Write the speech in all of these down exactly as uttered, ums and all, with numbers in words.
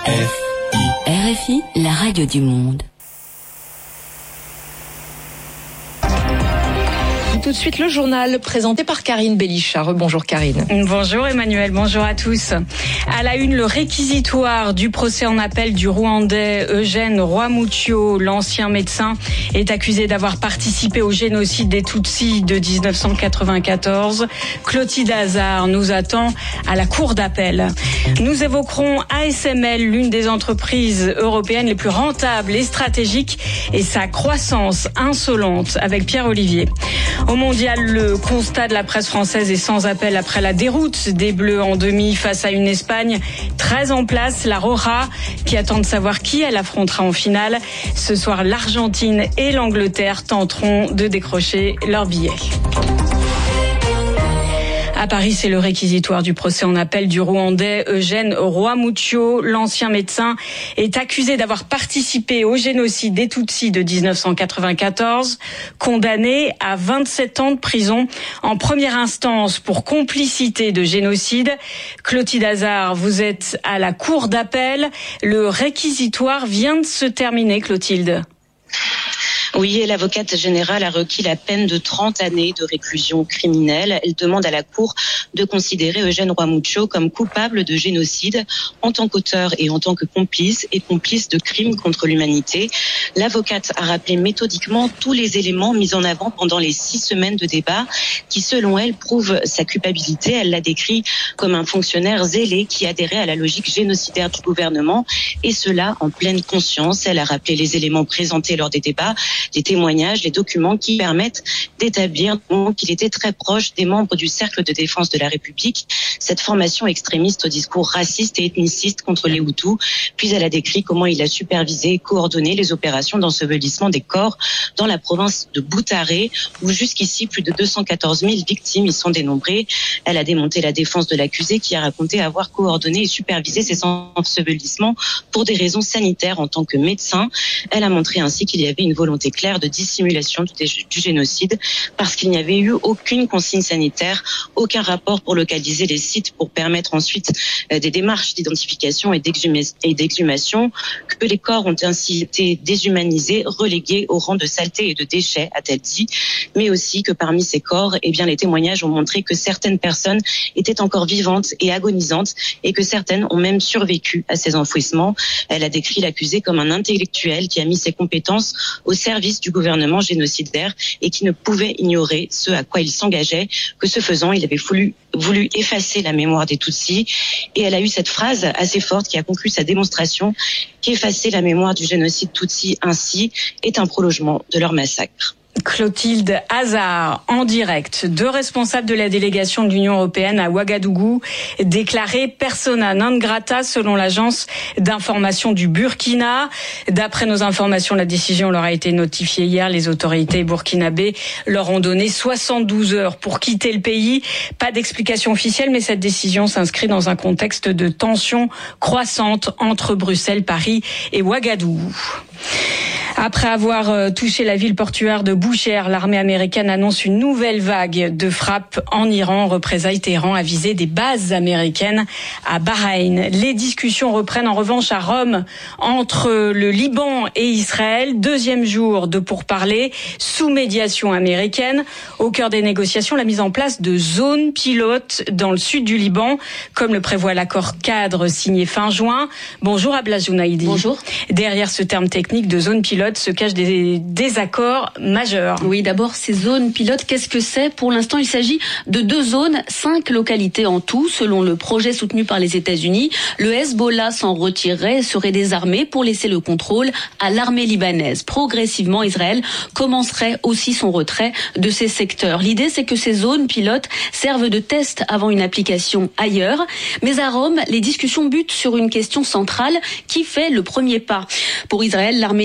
R F I, la radio du monde. Tout de suite le journal présenté par Karine Bélichat. Bonjour Karine. Bonjour Emmanuel, bonjour à tous. À la une, le réquisitoire du procès en appel du Rwandais Eugène Rwamucyo, l'ancien médecin, est accusé d'avoir participé au génocide des Tutsis de dix-neuf cent quatre-vingt-quatorze. Clotilde Hazard nous attend à la cour d'appel. Nous évoquerons A S M L, l'une des entreprises européennes les plus rentables et stratégiques, et sa croissance insolente avec Pierre Olivier. Au mondial, le constat de la presse française est sans appel après la déroute des Bleus en demi face à une Espagne très en place, la Roja, qui attend de savoir qui elle affrontera en finale. Ce soir, l'Argentine et l'Angleterre tenteront de décrocher leur billet. À Paris, c'est le réquisitoire du procès en appel du Rwandais Eugène Rwamucyo. L'ancien médecin est accusé d'avoir participé au génocide des Tutsis de dix-neuf cent quatre-vingt-quatorze, condamné à vingt-sept ans de prison en première instance pour complicité de génocide. Clotilde Hazard, vous êtes à la cour d'appel. Le réquisitoire vient de se terminer, Clotilde. Oui, et l'avocate générale a requis la peine de trente années de réclusion criminelle. Elle demande à la Cour de considérer Eugène Rwamucyo comme coupable de génocide en tant qu'auteur et en tant que complice et complice de crimes contre l'humanité. L'avocate a rappelé méthodiquement tous les éléments mis en avant pendant les six semaines de débat qui, selon elle, prouvent sa culpabilité. Elle l'a décrit comme un fonctionnaire zélé qui adhérait à la logique génocidaire du gouvernement, et cela en pleine conscience. Elle a rappelé les éléments présentés lors des débats, les témoignages, les documents qui permettent d'établir qu'il était très proche des membres du Cercle de défense de la République, cette formation extrémiste au discours raciste et ethniciste contre les Hutus. Puis elle a décrit comment il a supervisé et coordonné les opérations d'ensevelissement des corps dans la province de Boutaré, où jusqu'ici plus de deux cent quatorze mille victimes y sont dénombrées. Elle a démonté la défense de l'accusé qui a raconté avoir coordonné et supervisé ces ensevelissements pour des raisons sanitaires en tant que médecin. Elle a montré ainsi qu'il y avait une volonté claire de dissimulation du, du génocide parce qu'il n'y avait eu aucune consigne sanitaire, aucun rapport pour localiser les sites pour permettre ensuite euh, des démarches d'identification et d'exhumation, que les corps ont ainsi été déshumanisés, relégués au rang de saleté et de déchets, a-t-elle dit, mais aussi que parmi ces corps, eh bien, les témoignages ont montré que certaines personnes étaient encore vivantes et agonisantes et que certaines ont même survécu à ces enfouissements. Elle a décrit l'accusé comme un intellectuel qui a mis ses compétences au service du gouvernement génocidaire et qui ne pouvait ignorer ce à quoi il s'engageait, que ce faisant, il avait voulu, voulu effacer la mémoire des Tutsis. Et elle a eu cette phrase assez forte qui a conclu sa démonstration, qu'effacer la mémoire du génocide Tutsi ainsi est un prolongement de leur massacre. Clotilde Hazard, en direct. Deux responsables de la délégation de l'Union européenne à Ouagadougou déclarés persona non grata selon l'agence d'information du Burkina. D'après nos informations, la décision leur a été notifiée hier. Les autorités burkinabées leur ont donné soixante-douze heures pour quitter le pays. Pas d'explication officielle, mais cette décision s'inscrit dans un contexte de tension croissante entre Bruxelles, Paris et Ouagadougou. Après avoir touché la ville portuaire de Boucher, l'armée américaine annonce une nouvelle vague de frappes en Iran. Représailles, Téhéran a visé des bases américaines à Bahreïn. Les discussions reprennent en revanche à Rome entre le Liban et Israël. Deuxième jour de pourparlers sous médiation américaine. Au cœur des négociations, la mise en place de zones pilotes dans le sud du Liban, comme le prévoit l'accord cadre signé fin juin. Bonjour Abla Jounaïdi. Bonjour. Derrière ce terme technique de zone pilote se cachent des désaccords majeurs. Oui, d'abord, ces zones pilotes, qu'est-ce que c'est ? Pour l'instant, il s'agit de deux zones, cinq localités en tout, selon le projet soutenu par les États-Unis. Le Hezbollah s'en retirerait et serait désarmé pour laisser le contrôle à l'armée libanaise. Progressivement, Israël commencerait aussi son retrait de ces secteurs. L'idée, c'est que ces zones pilotes servent de test avant une application ailleurs. Mais à Rome, les discussions butent sur une question centrale qui fait le premier pas. Pour Israël, l'armée libanaise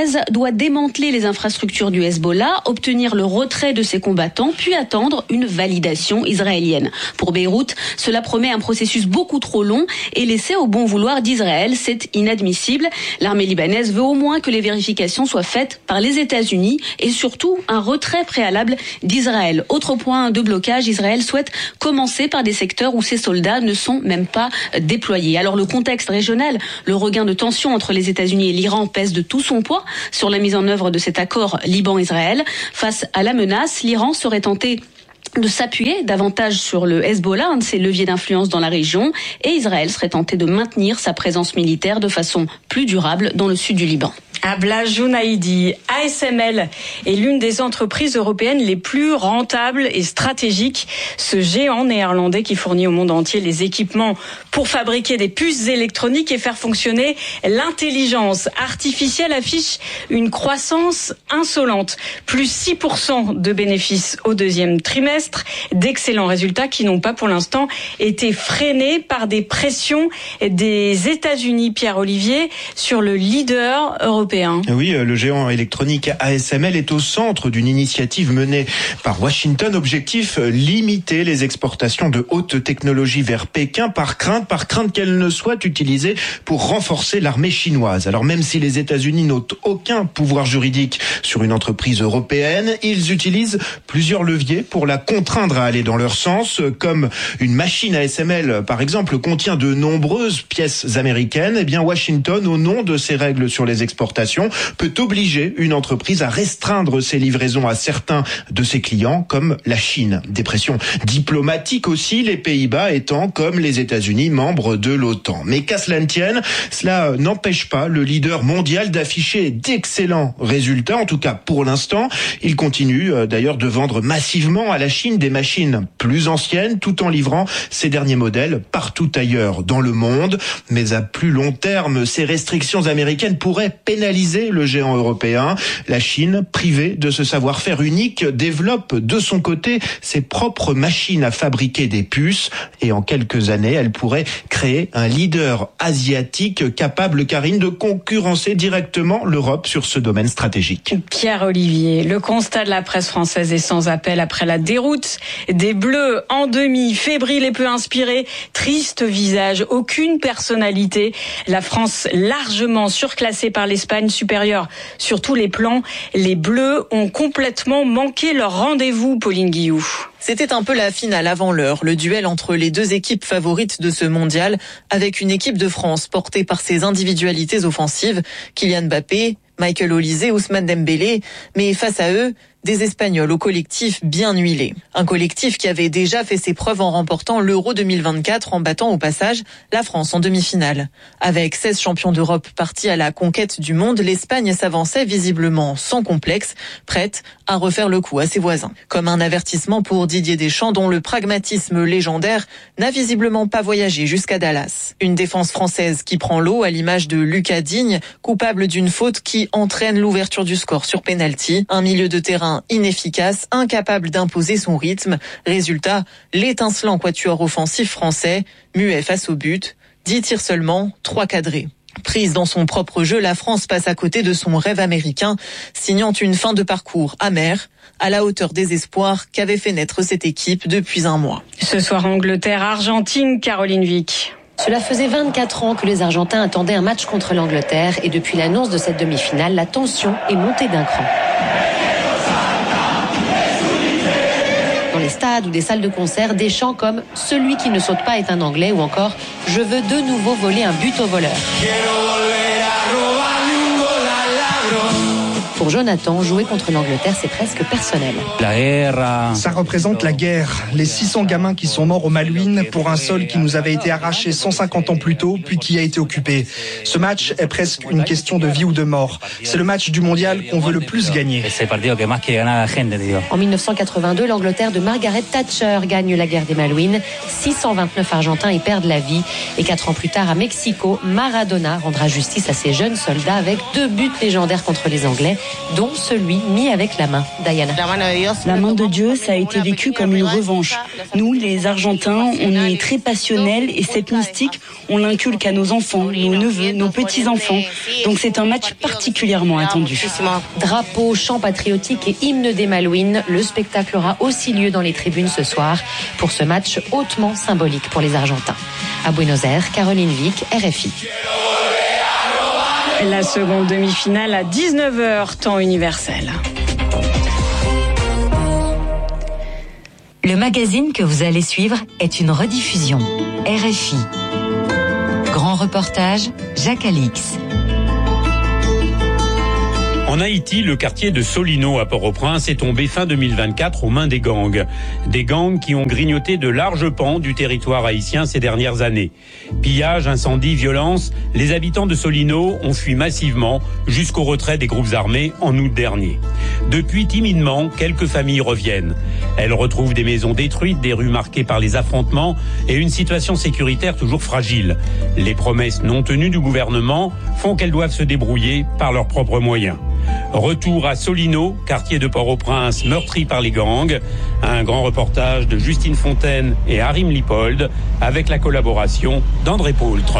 libanaise doit démanteler les infrastructures du Hezbollah, obtenir le retrait de ses combattants, puis attendre une validation israélienne. Pour Beyrouth, cela promet un processus beaucoup trop long et laissé au bon vouloir d'Israël, c'est inadmissible. L'armée libanaise veut au moins que les vérifications soient faites par les États-Unis et surtout un retrait préalable d'Israël. Autre point de blocage, Israël souhaite commencer par des secteurs où ses soldats ne sont même pas déployés. Alors le contexte régional, le regain de tension entre les États-Unis et l'Iran pèse de tout son poids sur la mise en œuvre de cet accord Liban-Israël. Face à la menace, l'Iran serait tenté de s'appuyer davantage sur le Hezbollah, un de ses leviers d'influence dans la région, et Israël serait tenté de maintenir sa présence militaire de façon plus durable dans le sud du Liban. Abla Jounaidi, A S M L est l'une des entreprises européennes les plus rentables et stratégiques. Ce géant néerlandais qui fournit au monde entier les équipements pour fabriquer des puces électroniques et faire fonctionner l'intelligence artificielle affiche une croissance insolente. Plus six pour cent de bénéfices au deuxième trimestre. D'excellents résultats qui n'ont pas pour l'instant été freinés par des pressions des États-Unis, Pierre-Olivier, sur le leader européen. Oui, le géant électronique A S M L est au centre d'une initiative menée par Washington. Objectif, limiter les exportations de haute technologie vers Pékin par crainte, par crainte qu'elles ne soient utilisées pour renforcer l'armée chinoise. Alors même si les États-Unis n'ont aucun pouvoir juridique sur une entreprise européenne, ils utilisent plusieurs leviers pour la contraindre à aller dans leur sens, comme une machine A S M L, par exemple, contient de nombreuses pièces américaines. Eh bien, Washington, au nom de ses règles sur les exportations, peut obliger une entreprise à restreindre ses livraisons à certains de ses clients, comme la Chine. Des pressions diplomatiques aussi, les Pays-Bas étant, comme les États-Unis, membres de l'OTAN. Mais qu'à cela ne tienne, cela n'empêche pas le leader mondial d'afficher d'excellents résultats. En tout cas, pour l'instant, il continue d'ailleurs de vendre massivement à la Chine des machines plus anciennes, tout en livrant ses derniers modèles partout ailleurs dans le monde. Mais à plus long terme, ces restrictions américaines pourraient pénaliser le géant européen. La Chine, privée de ce savoir-faire unique, développe de son côté ses propres machines à fabriquer des puces. Et en quelques années, elle pourrait créer un leader asiatique capable, Karine, de concurrencer directement l'Europe sur ce domaine stratégique. Pierre-Olivier, le constat de la presse française est sans appel après la déroute des Bleus en demi, fébriles et peu inspirés, triste visage, aucune personnalité. La France largement surclassée par l'Espagne, supérieure sur tous les plans. Les Bleus ont complètement manqué leur rendez-vous, Pauline Guillou. C'était un peu la finale avant l'heure, le duel entre les deux équipes favorites de ce mondial, avec une équipe de France portée par ses individualités offensives, Kylian Mbappé, Michael Olise, Ousmane Dembélé, mais face à eux, des Espagnols au collectif bien huilé. Un collectif qui avait déjà fait ses preuves en remportant l'Euro deux mille vingt-quatre en battant au passage la France en demi-finale. Avec seize champions d'Europe partis à la conquête du monde, l'Espagne s'avançait visiblement sans complexe, prête à refaire le coup à ses voisins. Comme un avertissement pour Didier Deschamps, dont le pragmatisme légendaire n'a visiblement pas voyagé jusqu'à Dallas. Une défense française qui prend l'eau à l'image de Lucas Digne, coupable d'une faute qui entraîne l'ouverture du score sur penalty. Un milieu de terrain inefficace, incapable d'imposer son rythme. Résultat, l'étincelant quatuor offensif français, muet face au but, dix tirs seulement, trois cadrés. Prise dans son propre jeu, la France passe à côté de son rêve américain, signant une fin de parcours amère, à la hauteur des espoirs qu'avait fait naître cette équipe depuis un mois. Ce soir, Angleterre-Argentine, Caroline Vic. Cela faisait vingt-quatre ans que les Argentins attendaient un match contre l'Angleterre et depuis l'annonce de cette demi-finale, la tension est montée d'un cran. Dans les stades ou des salles de concert, des chants comme « Celui qui ne saute pas est un Anglais » ou encore « Je veux de nouveau voler un but au voleur ». Pour Jonathan, jouer contre l'Angleterre, c'est presque personnel. Ça représente la guerre. Les six cents gamins qui sont morts au Malouines pour un sol qui nous avait été arraché cent cinquante ans plus tôt, puis qui a été occupé. Ce match est presque une question de vie ou de mort. C'est le match du mondial qu'on veut le plus gagner. En mille neuf cent quatre-vingt-deux, l'Angleterre de Margaret Thatcher gagne la guerre des Malouines. six cent vingt-neuf Argentins y perdent la vie. Et quatre ans plus tard, à Mexico, Maradona rendra justice à ces jeunes soldats avec deux buts légendaires contre les Anglais. dont celui mis avec la main. Diana. La main de Dieu, ça a été vécu comme une revanche. Nous, les Argentins, on est très passionnels et cette mystique, on l'inculque à nos enfants, nos neveux, nos petits-enfants. Donc c'est un match particulièrement attendu. Drapeau, chant patriotique et hymne des Malouines, le spectacle aura aussi lieu dans les tribunes ce soir pour ce match hautement symbolique pour les Argentins. À Buenos Aires, Caroline Vic, R F I. La seconde demi-finale à dix-neuf heures, temps universel. Le magazine que vous allez suivre est une rediffusion. R F I. Grand reportage, Jacques Alix. En Haïti, le quartier de Solino à Port-au-Prince est tombé fin deux mille vingt-quatre aux mains des gangs. Des gangs qui ont grignoté de larges pans du territoire haïtien ces dernières années. Pillage, incendie, violence, les habitants de Solino ont fui massivement jusqu'au retrait des groupes armés en août dernier. Depuis, timidement, quelques familles reviennent. Elles retrouvent des maisons détruites, des rues marquées par les affrontements et une situation sécuritaire toujours fragile. Les promesses non tenues du gouvernement font qu'elles doivent se débrouiller par leurs propres moyens. Retour à Solino, quartier de Port-au-Prince meurtri par les gangs. Un grand reportage de Justine Fontaine et Harim Lipold avec la collaboration d'André Poultre.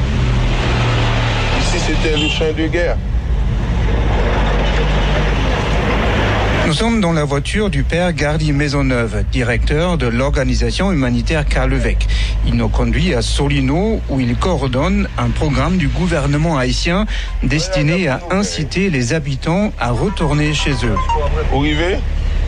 Ici, c'était le champ de guerre. Nous sommes dans la voiture du père Gardy Maisonneuve, directeur de l'organisation humanitaire Karl Levec. Il nous conduit à Solino où il coordonne un programme du gouvernement haïtien destiné à inciter les habitants à retourner chez eux. Vous arrivez ?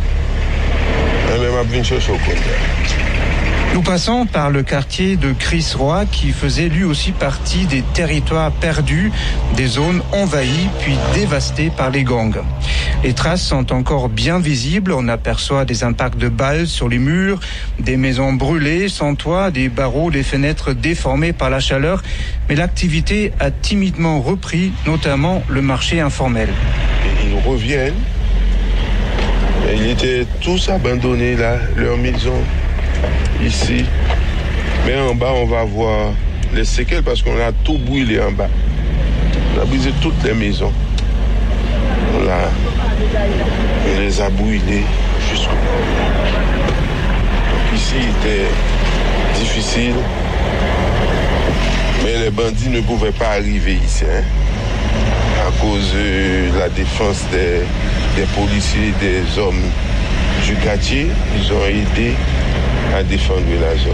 Nous passons par le quartier de Chris Roy qui faisait lui aussi partie des territoires perdus, des zones envahies puis dévastées par les gangs. Les traces sont encore bien visibles, on aperçoit des impacts de balles sur les murs, des maisons brûlées sans toit, des barreaux, des fenêtres déformées par la chaleur, mais l'activité a timidement repris, notamment le marché informel. Et ils reviennent, ils étaient tous abandonnés là, leur maison. Ici, mais en bas on va voir les séquelles parce qu'on a tout brûlé en bas. On a brisé toutes les maisons. On, a, on les a brûlées jusqu'au bout. Donc ici c'était difficile, mais les bandits ne pouvaient pas arriver ici hein, à cause de la défense des, des policiers, des hommes du quartier. Ils ont aidé à défendre la zone.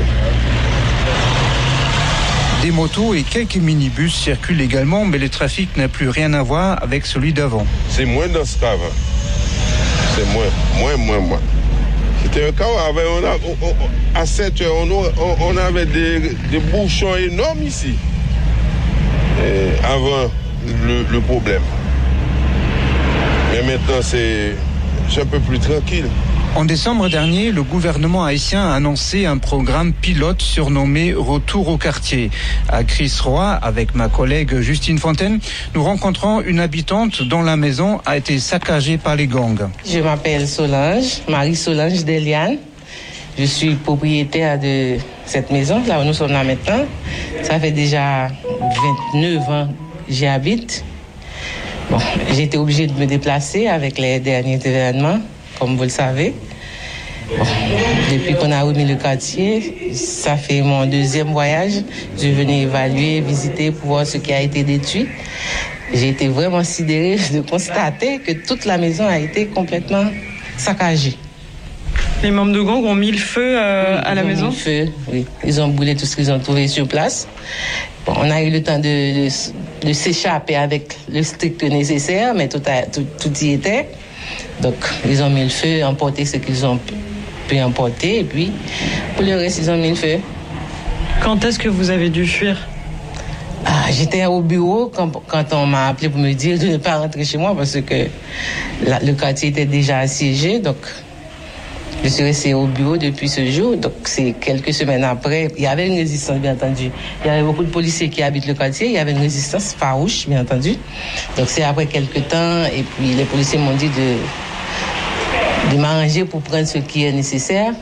Des motos et quelques minibus circulent également, mais le trafic n'a plus rien à voir avec celui d'avant. C'est moins dense qu'avant. C'est moins, moins, moins, moins. C'était un cas où avait, on a, on, on, à sept heures, on, on, on avait des, des bouchons énormes ici. Et avant le, le problème. Mais maintenant, c'est, c'est un peu plus tranquille. En décembre dernier, le gouvernement haïtien a annoncé un programme pilote surnommé Retour au quartier. À Chris Roy, avec ma collègue Justine Fontaine, nous rencontrons une habitante dont la maison a été saccagée par les gangs. Je m'appelle Solange, Marie-Solange Deliane. Je suis propriétaire de cette maison, là où nous sommes là maintenant. Ça fait déjà vingt-neuf ans que j'y habite. Bon, j'ai été obligée de me déplacer avec les derniers événements, comme vous le savez. Bon, depuis qu'on a remis le quartier, ça fait mon deuxième voyage. Je venais évaluer, visiter pour voir ce qui a été détruit. J'ai été vraiment sidérée de constater que toute la maison a été complètement saccagée. Les membres de gang ont mis le feu euh, à la Ils ont maison mis le feu, oui. Ils ont brûlé tout ce qu'ils ont trouvé sur place. Bon, on a eu le temps de, de, de s'échapper avec le strict nécessaire, mais tout, a, tout, tout y était. Donc, ils ont mis le feu, emporté ce qu'ils ont pu emporter, et puis, pour le reste, ils ont mis le feu. Quand est-ce que vous avez dû fuir ? Ah, j'étais au bureau quand, quand on m'a appelé pour me dire de ne pas rentrer chez moi parce que la, le quartier était déjà assiégé, donc je suis restée au bureau depuis ce jour. Donc, c'est quelques semaines après, il y avait une résistance, bien entendu. Il y avait beaucoup de policiers qui habitent le quartier, il y avait une résistance farouche, bien entendu. Donc, c'est après quelques temps, et puis les policiers m'ont dit de, de m'arranger pour prendre ce qui est nécessaire.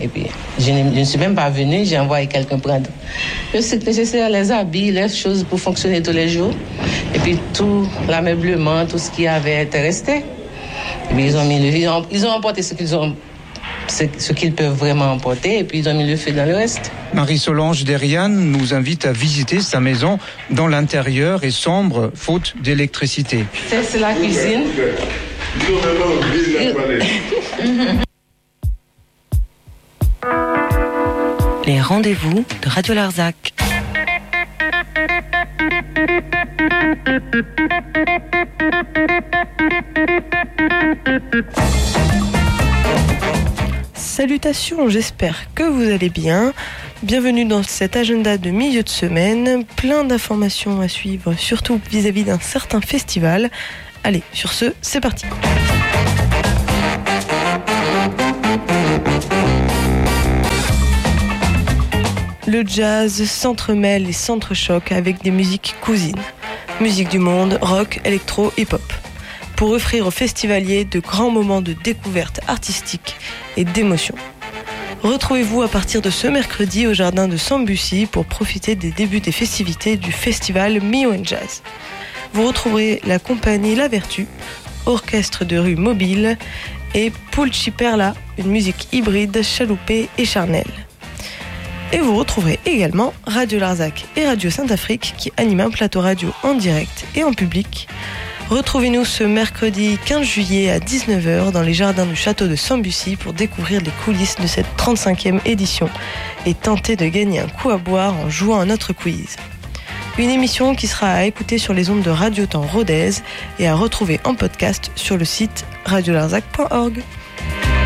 Et puis, je ne, je ne suis même pas venue, j'ai envoyé quelqu'un prendre le strict nécessaire, les habits, les choses pour fonctionner tous les jours. Et puis, tout l'ameublement, tout ce qui avait été resté. Et puis, ils ont mis le, ils ont, ils ont emporté ce qu'ils ont, ce, ce qu'ils peuvent vraiment emporter, et puis ils ont mis le feu dans le reste. Marie-Solange Derian nous invite à visiter sa maison dont l'intérieur est sombre, faute d'électricité. C'est, c'est la cuisine. Les rendez-vous de Radio Larzac. Salutations, j'espère que vous allez bien. Bienvenue dans cet agenda de milieu de semaine, plein d'informations à suivre, surtout vis-à-vis d'un certain festival. Allez, sur ce, c'est parti. Le jazz s'entremêle et s'entrechoque avec des musiques cousines. Musique du monde, rock, électro, hip-hop. Pour offrir aux festivaliers de grands moments de découverte artistique et d'émotion. Retrouvez-vous à partir de ce mercredi au jardin de Sambucy pour profiter des débuts des festivités du festival Mio and Jazz. Vous retrouverez la compagnie La Vertu, orchestre de rue mobile, et Pulci Perla, une musique hybride, chaloupée et charnelle. Et vous retrouverez également Radio Larzac et Radio Saint-Afrique qui animent un plateau radio en direct et en public. Retrouvez-nous ce mercredi quinze juillet à dix-neuf heures dans les jardins du château de Sambucy pour découvrir les coulisses de cette trente-cinquième édition et tenter de gagner un coup à boire en jouant à notre quiz. Une émission qui sera à écouter sur les ondes de Radio Temps Rodez et à retrouver en podcast sur le site radio larzac point org.